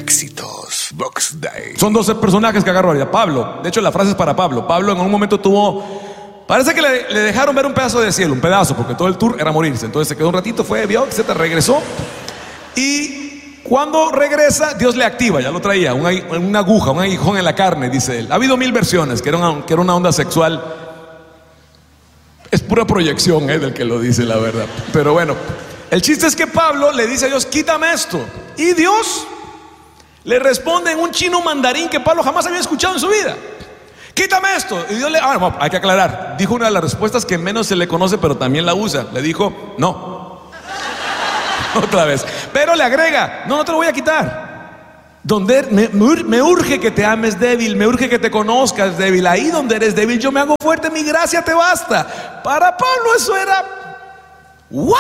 Éxitos Box Day. Son 12 personajes que agarró ahorita. Pablo, de hecho la frase es para Pablo. Pablo en un momento parece que le dejaron ver un pedazo de cielo, un pedazo, porque todo el tour era morirse. Entonces se quedó un ratito, vio, etcétera, regresó. Y cuando regresa, Dios le activa, ya lo traía, una aguja, un aguijón en la carne, dice él. Ha habido 1000 versiones, que era una onda sexual. Es pura proyección, del que lo dice, la verdad. Pero bueno, el chiste es que Pablo le dice a Dios, quítame esto. Y Dios le responde en un chino mandarín que Pablo jamás había escuchado en su vida. Quítame esto. Y Dios bueno, hay que aclarar. Dijo una de las respuestas que menos se le conoce, pero también la usa. Le dijo, no. Otra vez. Pero le agrega, no te lo voy a quitar. Donde me urge que te ames débil, me urge que te conozcas débil. Ahí donde eres débil yo me hago fuerte, mi gracia te basta. Para Pablo eso era ¿what?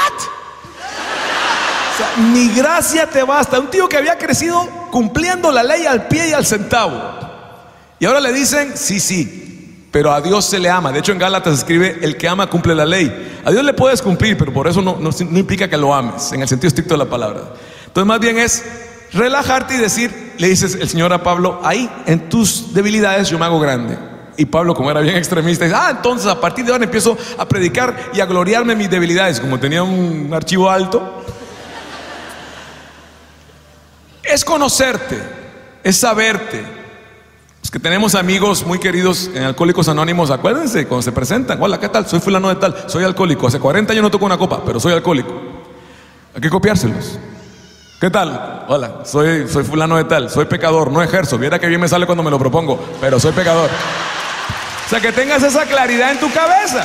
O sea, mi gracia te basta. Un tío que había crecido cumpliendo la ley al pie y al centavo. Y ahora le dicen, sí, pero a Dios se le ama. De hecho en Gálatas escribe, el que ama cumple la ley. A Dios le puedes cumplir, pero por eso no implica que lo ames, en el sentido estricto de la palabra. Entonces más bien es relajarte y decir, le dices el Señor a Pablo, ahí en tus debilidades yo me hago grande. Y Pablo, como era bien extremista, dice, entonces a partir de ahora empiezo a predicar y a gloriarme en mis debilidades. Como tenía un archivo alto. Es conocerte, es saberte. Los que tenemos amigos muy queridos en Alcohólicos Anónimos, acuérdense cuando se presentan, hola, ¿qué tal? Soy fulano de tal, soy alcohólico, hace 40 años no toco una copa, pero soy alcohólico. Hay que copiárselos. ¿Qué tal? Hola, soy fulano de tal, soy pecador, no ejerzo, viera que bien me sale cuando me lo propongo, pero soy pecador. O sea, que tengas esa claridad en tu cabeza.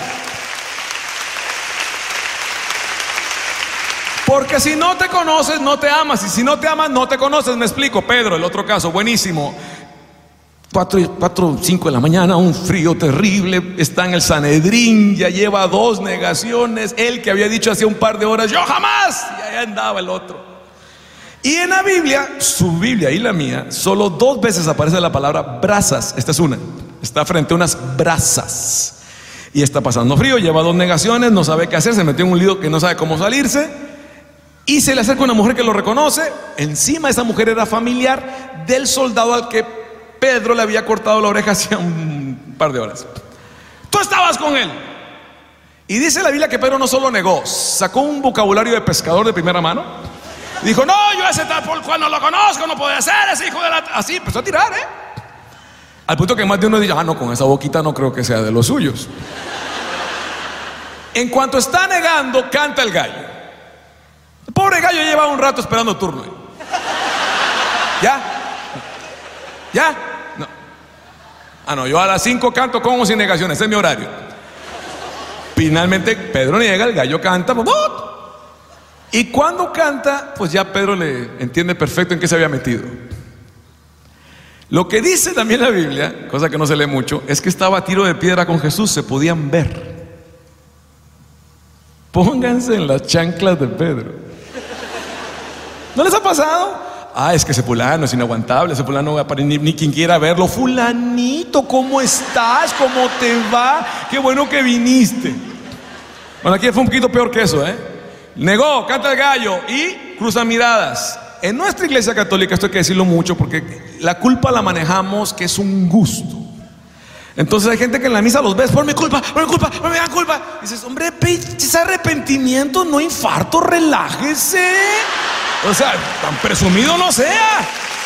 Porque si no te conoces, no te amas. Y si no te amas, no te conoces. Me explico. Pedro, el otro caso, buenísimo. 4:05 de la mañana, un frío terrible. Está en el Sanedrín, ya lleva 2 negaciones. Él que había dicho hace un par de horas, yo jamás. Y allá andaba el otro. Y en la Biblia, su Biblia y la mía, solo 2 veces aparece la palabra brasas. Esta es una. Está frente a unas brasas. Y está pasando frío, lleva 2 negaciones, no sabe qué hacer, se metió en un lío que no sabe cómo salirse. Y se le acerca una mujer que lo reconoce. Encima esa mujer era familiar del soldado al que Pedro le había cortado la oreja hacía un par de horas. Tú estabas con él. Y dice la Biblia que Pedro no solo negó, sacó un vocabulario de pescador de primera mano. Dijo, no, yo ese tal por cual no lo conozco, no puede ser, ese hijo de la... Así empezó a tirar, al punto que más de uno dice, no, con esa boquita no creo que sea de los suyos. En cuanto está negando, canta el gallo. El pobre gallo lleva un rato esperando turno. ¿Ya? No. Yo a las 5 canto con o sin negaciones, ese es mi horario. Finalmente Pedro niega, el gallo canta. Y cuando canta, pues ya Pedro le entiende perfecto en qué se había metido. Lo que dice también la Biblia, cosa que no se lee mucho, es que estaba a tiro de piedra con Jesús, se podían ver. Pónganse en las chanclas de Pedro. ¿No les ha pasado? Es que ese fulano es inaguantable, ese fulano no va a parar ni quien quiera verlo. Fulanito, ¿cómo estás? ¿Cómo te va? Qué bueno que viniste. Bueno, aquí fue un poquito peor que eso, Negó, canta el gallo y cruza miradas. En nuestra iglesia católica, esto hay que decirlo mucho porque la culpa la manejamos que es un gusto. Entonces hay gente que en la misa los ves, por mi culpa, me dan culpa. Y dices, hombre, ese arrepentimiento, no infarto, relájese. O sea, tan presumido no sea.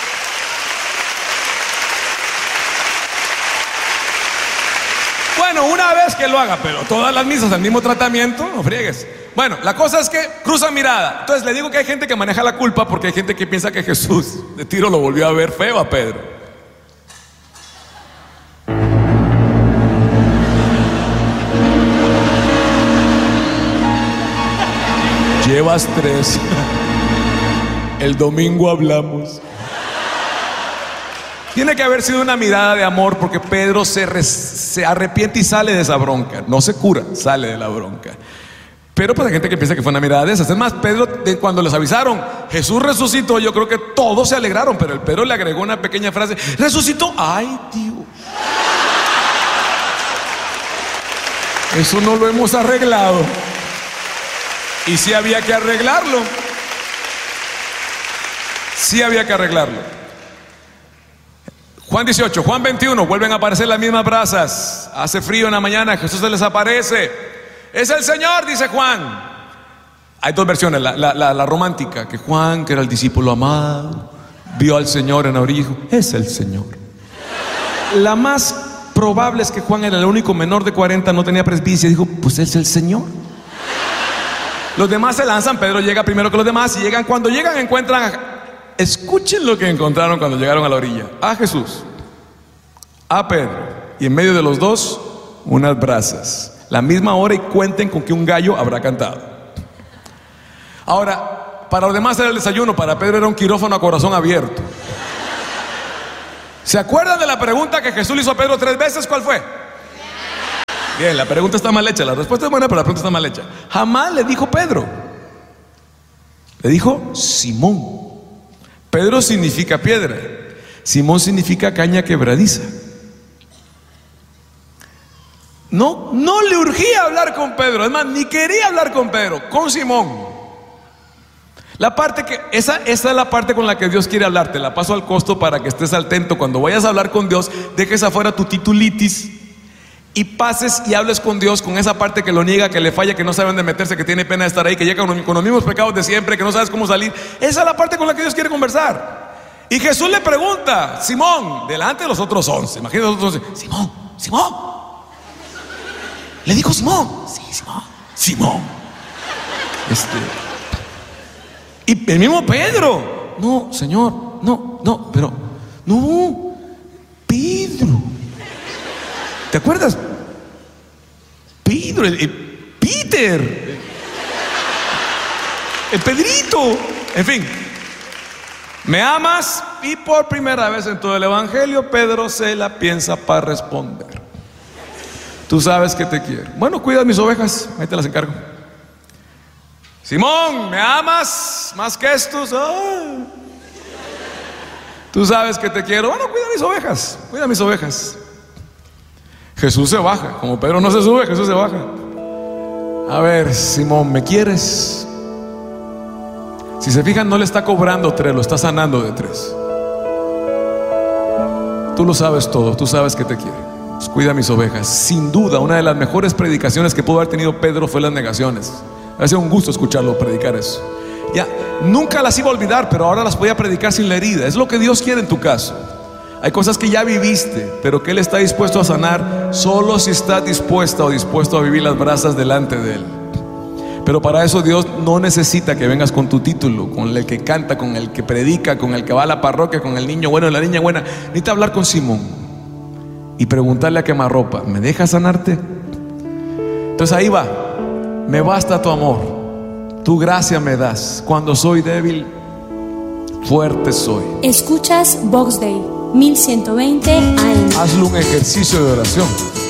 Bueno, una vez que lo haga, pero todas las misas al mismo tratamiento, no friegues. Bueno, la cosa es que cruza mirada. Entonces le digo que hay gente que maneja la culpa porque hay gente que piensa que Jesús de tiro lo volvió a ver feo a Pedro. Llevas 3. El domingo hablamos. Tiene que haber sido una mirada de amor porque Pedro se arrepiente y sale de esa bronca. No se cura, sale de la bronca. Pero pues hay gente que piensa que fue una mirada de esas. Es más, Pedro, cuando les avisaron Jesús resucitó, yo creo que todos se alegraron, pero el Pedro le agregó una pequeña frase: resucitó. Ay, Dios, eso no lo hemos arreglado. Y sí había que arreglarlo. Sí había que arreglarlo. Juan 18, Juan 21, vuelven a aparecer las mismas brasas. Hace frío en la mañana, Jesús se les aparece. Es el Señor, dice Juan. Hay dos versiones, la romántica, que Juan, que era el discípulo amado, vio al Señor en la orilla y dijo, es el Señor. La más probable es que Juan era el único menor de 40, no tenía presbicia, dijo, pues es el Señor. Los demás se lanzan, Pedro llega primero que los demás, y cuando llegan encuentran, escuchen lo que encontraron cuando llegaron a la orilla, a Jesús, a Pedro, y en medio de los dos, unas brasas, la misma hora, y cuenten con que un gallo habrá cantado. Ahora, para los demás era el desayuno, para Pedro era un quirófano a corazón abierto. ¿Se acuerdan de la pregunta que Jesús le hizo a Pedro 3 veces? ¿Cuál fue? Bien, la pregunta está mal hecha, la respuesta es buena, pero la pregunta está mal hecha. Jamás le dijo Pedro, le dijo Simón. Pedro significa piedra, Simón significa caña quebradiza. No le urgía hablar con Pedro, es más, ni quería hablar con Pedro, con Simón. La parte que, esa es la parte con la que Dios quiere hablar. Te la paso al costo para que estés atento. Cuando vayas a hablar con Dios, dejes afuera tu titulitis y pases y hables con Dios con esa parte que lo niega, que le falla, que no sabe dónde meterse, que tiene pena de estar ahí, que llega con los mismos pecados de siempre, que no sabes cómo salir. Esa es la parte con la que Dios quiere conversar. Y Jesús le pregunta, Simón, delante de los otros 11, imagínate los otros 11, Simón, le dijo Simón, sí, Simón. Y el mismo Pedro, no, Señor, no, pero, no, Pedro. ¿Te acuerdas? Pedro, Peter, el Pedrito, en fin. ¿Me amas? Y por primera vez en todo el evangelio, Pedro se la piensa para responder. Tú sabes que te quiero. Bueno, cuida mis ovejas, ahí te las encargo. Simón, ¿me amas más que estos? Oh. Tú sabes que te quiero. Bueno, cuida mis ovejas. Jesús se baja. Como Pedro no se sube, Jesús se baja. A ver, Simón, ¿me quieres? Si se fijan, no le está cobrando 3, lo está sanando de 3. Tú lo sabes todo, tú sabes que te quiero. Pues cuida mis ovejas. Sin duda, una de las mejores predicaciones que pudo haber tenido Pedro fue las negaciones. Ha sido un gusto escucharlo predicar eso. Ya, nunca las iba a olvidar, pero ahora las podía predicar sin la herida. Es lo que Dios quiere en tu caso. Hay cosas que ya viviste, pero que Él está dispuesto a sanar solo si estás dispuesta o dispuesto a vivir las brasas delante de Él. Pero para eso Dios no necesita que vengas con tu título, con el que canta, con el que predica, con el que va a la parroquia, con el niño bueno y la niña buena. Necesita hablar con Simón y preguntarle a quemarropa, ¿me dejas sanarte? Entonces ahí va. Me basta tu amor, tu gracia me das. Cuando soy débil, fuerte soy. Escuchas Box Day 1120 AM. Hazlo un ejercicio de oración.